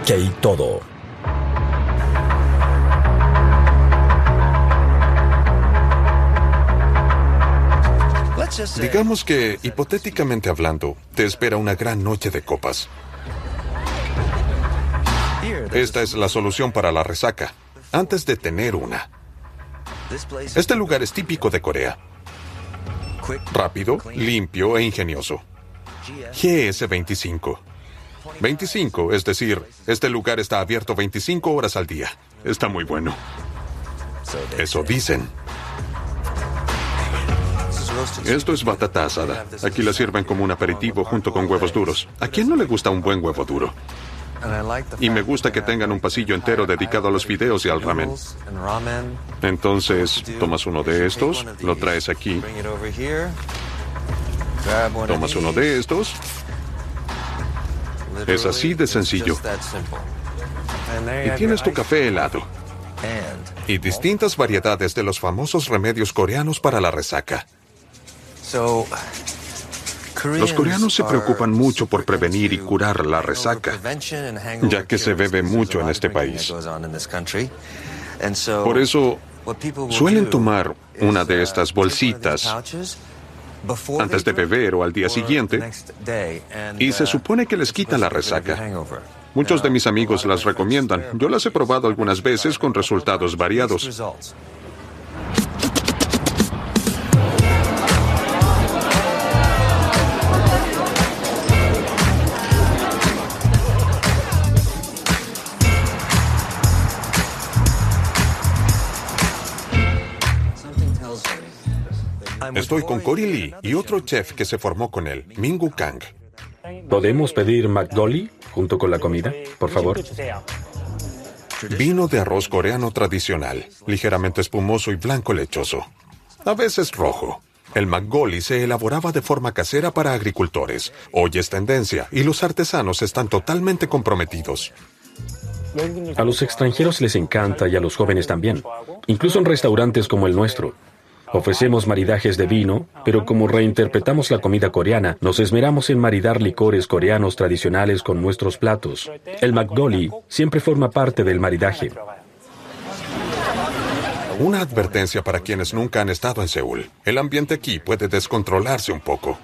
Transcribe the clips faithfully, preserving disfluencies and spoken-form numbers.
K todo. Digamos que, hipotéticamente hablando, te espera una gran noche de copas. Esta es la solución para la resaca, antes de tener una. Este lugar es típico de Corea. Rápido, limpio e ingenioso. G S veinticinco. veinticinco, es decir, este lugar está abierto veinticinco horas al día. Está muy bueno. Eso dicen. Esto es batata asada. Aquí la sirven como un aperitivo junto con huevos duros. ¿A quién no le gusta un buen huevo duro? Y me gusta que tengan un pasillo entero dedicado a los fideos y al ramen. Entonces, tomas uno de estos, lo traes aquí. Tomas uno de estos. Es así de sencillo. Y tienes tu café helado. Y distintas variedades de los famosos remedios coreanos para la resaca. Los coreanos se preocupan mucho por prevenir y curar la resaca, ya que se bebe mucho en este país. Por eso, suelen tomar una de estas bolsitas antes de beber o al día siguiente, y se supone que les quita la resaca. Muchos de mis amigos las recomiendan. Yo las he probado algunas veces con resultados variados. Estoy con Cory Lee y otro chef que se formó con él, Min-Gu Kang. ¿Podemos pedir McDolly junto con la comida, por favor? Vino de arroz coreano tradicional, ligeramente espumoso y blanco lechoso. A veces rojo. El McGolly se elaboraba de forma casera para agricultores. Hoy es tendencia y los artesanos están totalmente comprometidos. A los extranjeros les encanta y a los jóvenes también, incluso en restaurantes como el nuestro. Ofrecemos maridajes de vino, pero como reinterpretamos la comida coreana, nos esmeramos en maridar licores coreanos tradicionales con nuestros platos. El McDolly siempre forma parte del maridaje. Una advertencia para quienes nunca han estado en Seúl. El ambiente aquí puede descontrolarse un poco.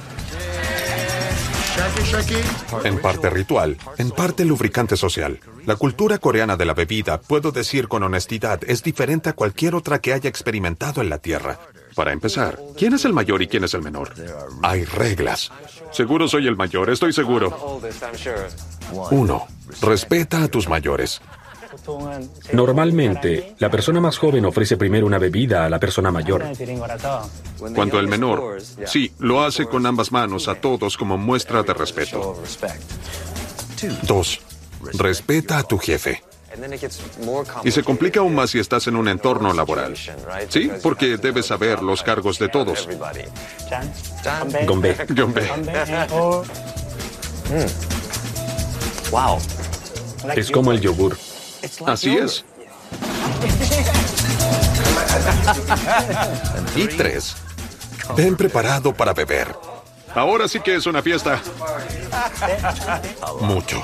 En parte ritual, en parte lubricante social. La cultura coreana de la bebida, puedo decir con honestidad, es diferente a cualquier otra que haya experimentado en la Tierra. Para empezar, ¿quién es el mayor y quién es el menor? Hay reglas. Seguro soy el mayor, estoy seguro. Uno, respeta a tus mayores. Normalmente, la persona más joven ofrece primero una bebida a la persona mayor. Cuando el menor, sí, lo hace con ambas manos a todos como muestra de respeto. Dos, respeta a tu jefe. Y se complica aún más si estás en un entorno laboral. Sí, porque debes saber los cargos de todos. Gombe. Gombe. Wow. Es como el yogur. Así es. Y tres, ven preparado para beber. Ahora sí que es una fiesta. Mucho.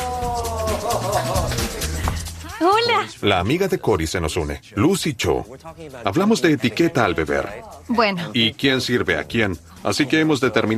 Hola. La amiga de Cory se nos une, Lucy Cho. Hablamos de etiqueta al beber. Bueno. ¿Y quién sirve a quién? Así que hemos determinado